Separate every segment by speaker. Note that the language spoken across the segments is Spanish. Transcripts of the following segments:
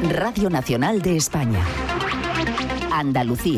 Speaker 1: Radio Nacional de España. Andalucía.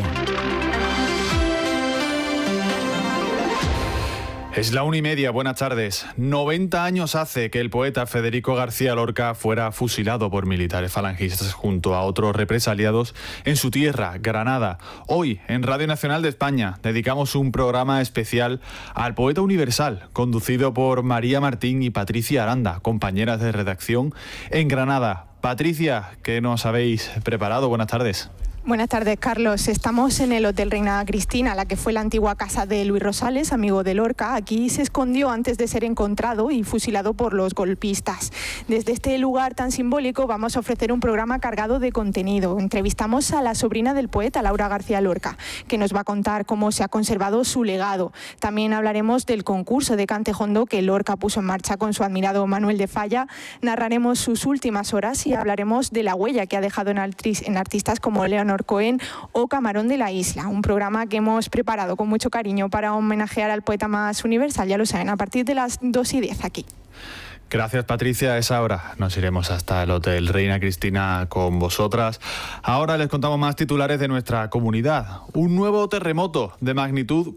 Speaker 2: Es la 1:30, buenas tardes. 90 años hace que el poeta Federico García Lorca fuera fusilado por militares falangistas junto a otros represaliados en su tierra, Granada. Hoy, en Radio Nacional de España, dedicamos un programa especial al poeta universal, conducido por María Martín y Patricia Aranda, compañeras de redacción en Granada. Patricia, ¿qué nos habéis preparado? Buenas tardes.
Speaker 3: Buenas tardes, Carlos. Estamos en el Hotel Reina Cristina, la que fue la antigua casa de Luis Rosales, amigo de Lorca. Aquí se escondió antes de ser encontrado y fusilado por los golpistas. Desde este lugar tan simbólico vamos a ofrecer un programa cargado de contenido. Entrevistamos a la sobrina del poeta, Laura García Lorca, que nos va a contar cómo se ha conservado su legado. También hablaremos del concurso de Cantejondo que Lorca puso en marcha con su admirado Manuel de Falla. Narraremos sus últimas horas y hablaremos de la huella que ha dejado en artistas como Leonor Cohen o Camarón de la Isla, un programa que hemos preparado con mucho cariño para homenajear al poeta más universal, ya lo saben, a partir de las 2:10 aquí.
Speaker 2: Gracias, Patricia. A esa hora nos iremos hasta el Hotel Reina Cristina con vosotras. Ahora les contamos más titulares de nuestra comunidad. Un nuevo terremoto de magnitud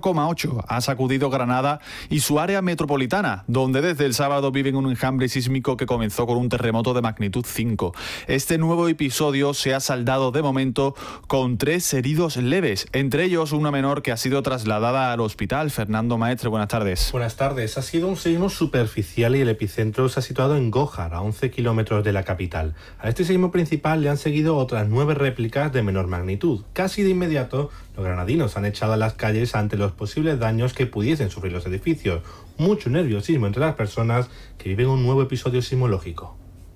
Speaker 2: 4,8 ha sacudido Granada y su área metropolitana, donde desde el sábado viven un enjambre sísmico que comenzó con un terremoto de magnitud 5. Este nuevo episodio se ha saldado de momento con 3 heridos leves, entre ellos una menor que ha sido trasladada al hospital. Fernando Maestre, buenas tardes.
Speaker 4: Buenas tardes. Ha sido un sismo superficial y el epicentro se ha situado en Gójar, a 11 kilómetros de la capital. A este sismo principal le han seguido otras 9 réplicas de menor magnitud. Casi de inmediato, los granadinos han echado a las calles ante los posibles daños que pudiesen sufrir los edificios. Mucho nerviosismo entre las personas que viven un nuevo episodio sismológico.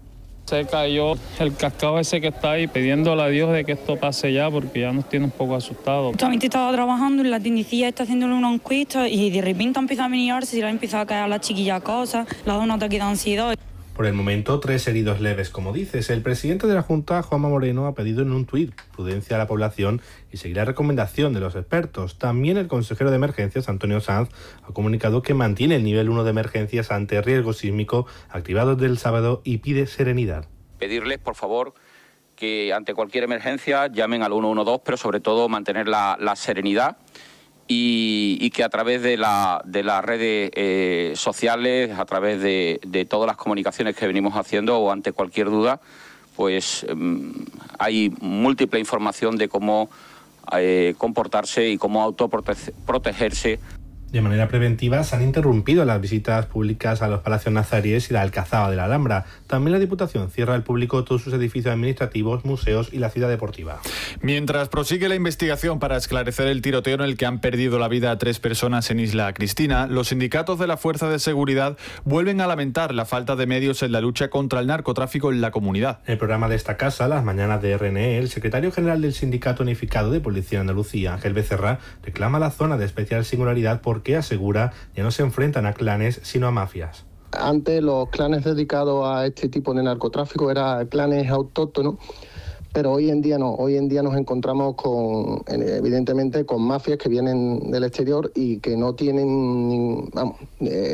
Speaker 5: Se cayó el cascado ese que está ahí, pidiéndole a Dios de que esto pase ya, porque ya nos tiene un poco asustados.
Speaker 6: Justamente estaba trabajando en la tiendecilla, está haciéndole una encuesta y de repente empieza a venirse, se le ha empezado a caer a la chiquilla cosas, le ha dado un ataque de ansiedad.
Speaker 4: Por el momento, 3 heridos leves, como dices. El presidente de la Junta, Juanma Moreno, ha pedido en un tuit prudencia a la población y seguir la recomendación de los expertos. También el consejero de emergencias, Antonio Sanz, ha comunicado que mantiene el nivel 1 de emergencias ante riesgo sísmico activado desde el sábado y pide serenidad.
Speaker 7: Pedirles, por favor, que ante cualquier emergencia llamen al 112, pero sobre todo mantener la serenidad. Y que a través de las redes sociales, a través de todas las comunicaciones que venimos haciendo o ante cualquier duda, pues hay múltiple información de cómo comportarse y cómo autoprotegerse.
Speaker 4: De manera preventiva se han interrumpido las visitas públicas a los palacios nazaríes y la Alcazaba de la Alhambra. También la Diputación cierra al público todos sus edificios administrativos, museos y la ciudad deportiva.
Speaker 2: Mientras prosigue la investigación para esclarecer el tiroteo en el que han perdido la vida 3 personas en Isla Cristina, los sindicatos de la Fuerza de Seguridad vuelven a lamentar la falta de medios en la lucha contra el narcotráfico en la comunidad.
Speaker 4: En el programa de esta casa, Las Mañanas de RNE, el secretario general del Sindicato Unificado de Policía de Andalucía, Ángel Becerra, reclama la zona de especial singularidad porque asegura ya no se enfrentan a clanes sino a mafias.
Speaker 8: Antes los clanes dedicados a este tipo de narcotráfico eran clanes autóctonos, pero hoy en día no. Hoy en día nos encontramos evidentemente con mafias que vienen del exterior y que no tienen,